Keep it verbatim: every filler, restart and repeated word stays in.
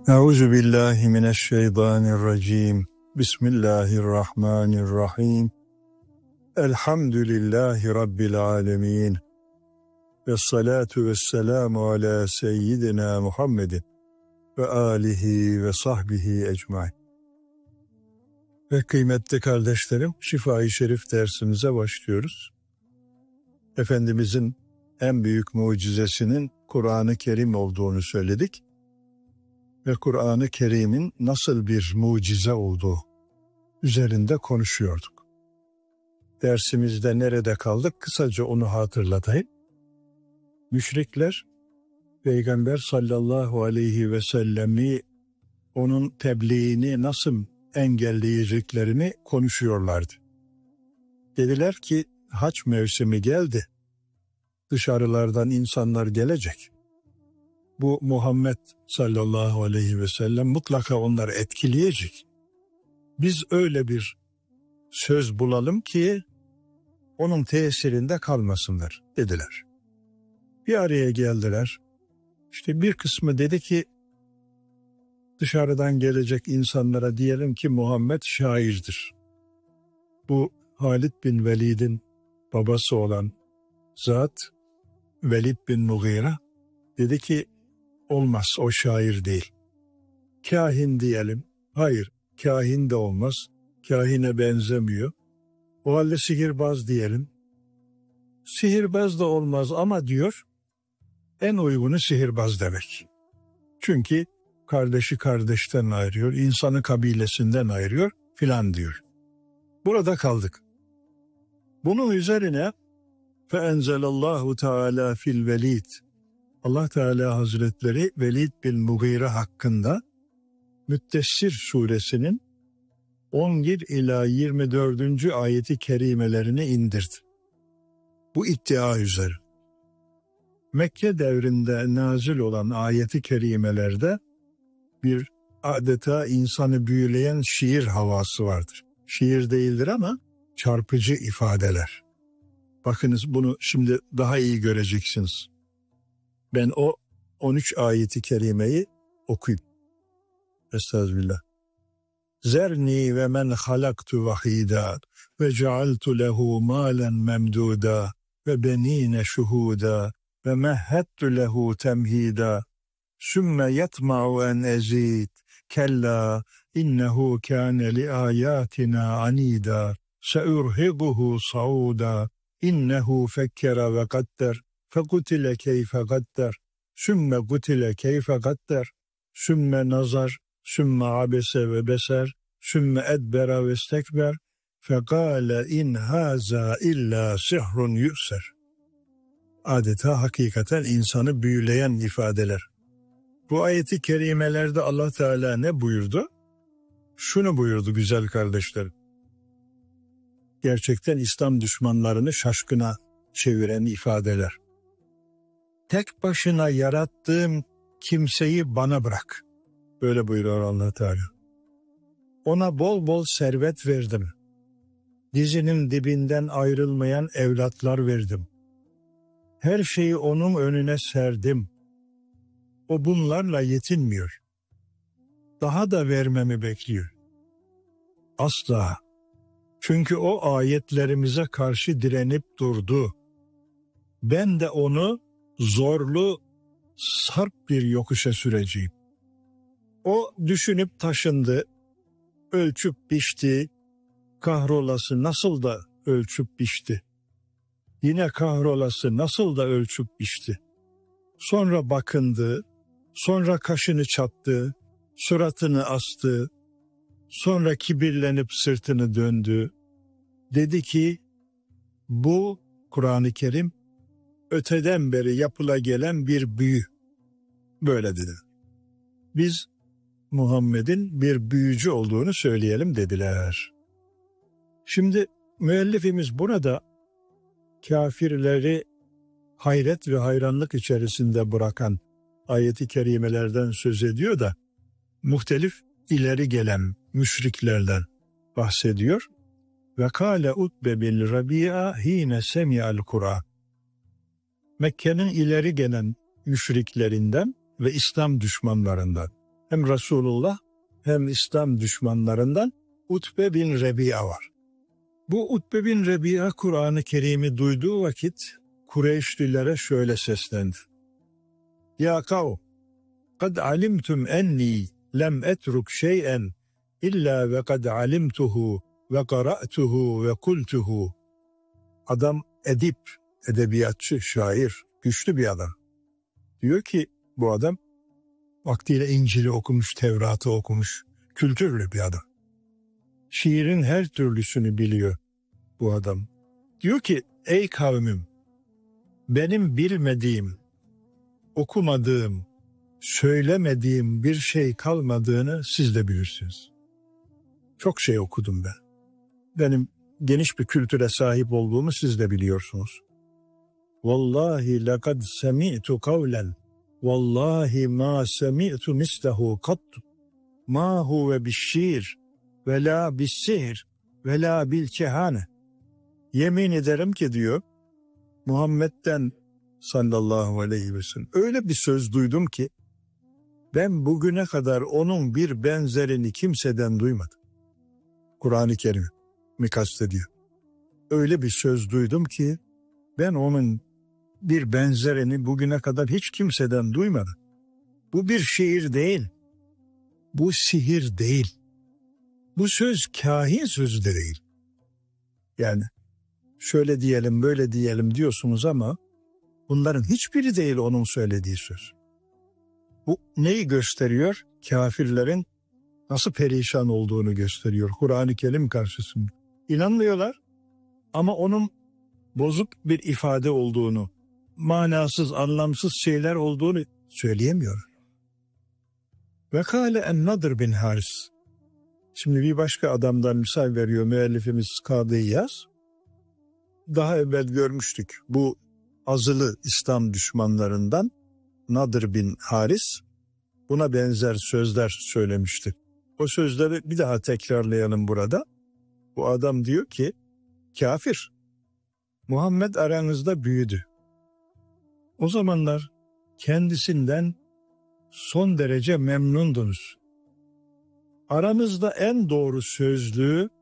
Euzu billahi mineşşeytanirracim. Bismillahirrahmanirrahim. Elhamdülillahi rabbil alamin. Ves salatu vesselamu ala seyyidina Muhammedin ve alihi ve sahbihi ecmaîn. Ve kıymetli kardeşlerim, Şifa-i Şerif dersimize başlıyoruz. Efendimizin en büyük mucizesinin Kur'an-ı Kerim olduğunu söyledik. Ve Kur'an-ı Kerim'in nasıl bir mucize olduğu üzerinde konuşuyorduk. Dersimizde nerede kaldık? Kısaca onu hatırlatayım. Müşrikler, Peygamber sallallahu aleyhi ve sellemi, onun tebliğini nasıl engelleyeceklerini konuşuyorlardı. Dediler ki, hac mevsimi geldi. Dışarılardan insanlar gelecek. Bu Muhammed sallallahu aleyhi ve sellem mutlaka onları etkileyecek. Biz öyle bir söz bulalım ki onun tesirinde kalmasınlar dediler. Bir araya geldiler. İşte bir kısmı dedi ki dışarıdan gelecek insanlara diyelim ki Muhammed şairdir. Bu Halid bin Velid'in babası olan zat Velid bin Mughire dedi ki olmaz, o şair değil. Kahin diyelim. Hayır, kahin de olmaz. Kahine benzemiyor. O halde sihirbaz diyelim. Sihirbaz da olmaz ama diyor, en uygunu sihirbaz demek. Çünkü kardeşi kardeşten ayırıyor, insanı kabilesinden ayırıyor filan diyor. Burada kaldık. Bunun üzerine فَاَنْزَلَ اللّٰهُ تَعَالَى فِي الْوَلِيدِ Allah Teala Hazretleri Velid bin Mughire hakkında Müddessir suresinin on bir ila yirmi dördüncü ayeti kerimelerini indirdi. Bu iddia üzere. Mekke devrinde nazil olan ayeti kerimelerde bir adeta insanı büyüleyen şiir havası vardır. Şiir değildir ama çarpıcı ifadeler. Bakınız, bunu şimdi daha iyi göreceksiniz. Ben o on üç ayeti kerimeyi okuyayım. Estağfirullah. Zerni ve men halaktu vahida ve cealtu lehu malen memduda ve benine şuhuda ve mehhettu lehu temhida sümme yetma'u en ezid kella innehu kâne li ayatina anida seurhiguhu sauda innehu fekkere ve kadder fekutile keyfe gadder, sümme kutile keyfe gadder, sümme nazar, sümme abese ve beser, sümme edbera ve stekber, fekale in haza illa sihrun yüser. Adeta hakikaten insanı büyüleyen ifadeler. Bu ayeti kerimelerde Allah Teala ne buyurdu? Şunu buyurdu güzel kardeşlerim. Gerçekten İslam düşmanlarını şaşkına çeviren ifadeler. Tek başına yarattığım kimseyi bana bırak. Böyle buyuruyor Allah Teala. Ona bol bol servet verdim. Dizinin dibinden ayrılmayan evlatlar verdim. Her şeyi onun önüne serdim. O bunlarla yetinmiyor. Daha da vermemi bekliyor. Asla. Çünkü o ayetlerimize karşı direnip durdu. Ben de onu zorlu, sarp bir yokuşa süreceğim. O düşünüp taşındı, ölçüp biçti, kahrolası nasıl da ölçüp biçti. Yine kahrolası nasıl da ölçüp biçti. Sonra bakındı, sonra kaşını çattı, suratını astı, sonra kibirlenip sırtını döndü. Dedi ki, bu Kur'an-ı Kerim, öteden beri yapıla gelen bir büyü. Böyle dedi. Biz Muhammed'in bir büyücü olduğunu söyleyelim dediler. Şimdi müellifimiz burada kafirleri hayret ve hayranlık içerisinde bırakan ayeti kerimelerden söz ediyor da muhtelif ileri gelen müşriklerden bahsediyor. Ve kâle Utbe bin Rabia hîne semi'al Kur'an. Mekke'nin ileri gelen müşriklerinden ve İslam düşmanlarından. hem Resulullah hem İslam düşmanlarından Utbe bin Rebi'a var. Bu Utbe bin Rebi'a Kur'an-ı Kerim'i duyduğu vakit Kureyşlilere şöyle seslendi. Ya kavm, kad alimtum enni lem etruk şey'en illa ve kad alimtuhu ve qara'tuhu ve kultuhu. Adam edip, edebiyatçı, şair, güçlü bir adam. Diyor ki bu adam vaktiyle İncil'i okumuş, Tevrat'ı okumuş, kültürlü bir adam. Şiirin her türlüsünü biliyor bu adam. Diyor ki ey kavmim, benim bilmediğim, okumadığım, söylemediğim bir şey kalmadığını siz de bilirsiniz. Çok şey okudum ben. Benim geniş bir kültüre sahip olduğumu siz de biliyorsunuz. Vallahi lekad semi'tu kavlen, vallahi ma semi'tu mislehu kattu, ma huve bişşir, ve la bişşir, ve la bil kehane. Yemin ederim ki diyor, Muhammed'den sallallahu aleyhi ve sellem öyle bir söz duydum ki, ben bugüne kadar onun bir benzerini kimseden duymadım. Kur'an-ı Kerim mi kastediyor? Öyle bir söz duydum ki, ben onun bir benzerini bugüne kadar hiç kimseden duymadım. Bu bir şiir değil. Bu sihir değil. Bu söz kahin sözü de değil. Yani şöyle diyelim böyle diyelim diyorsunuz ama bunların hiçbiri değil onun söylediği söz. Bu neyi gösteriyor? Kafirlerin nasıl perişan olduğunu gösteriyor Kur'an-ı Kerim karşısında. İnanmıyorlar ama onun bozuk bir ifade olduğunu, manasız, anlamsız şeyler olduğunu söyleyemiyor. Ve kâle en-Nadr bin Haris. Şimdi bir başka adamdan misal veriyor müellifimiz Kadı İyaz. Daha evvel görmüştük bu azılı İslam düşmanlarından Nadr bin Haris buna benzer sözler söylemişti. O sözleri bir daha tekrarlayalım burada. Bu adam diyor ki, kafir, Muhammed aranızda büyüdü. O zamanlar kendisinden son derece memnundunuz. Aramızda en doğru sözlü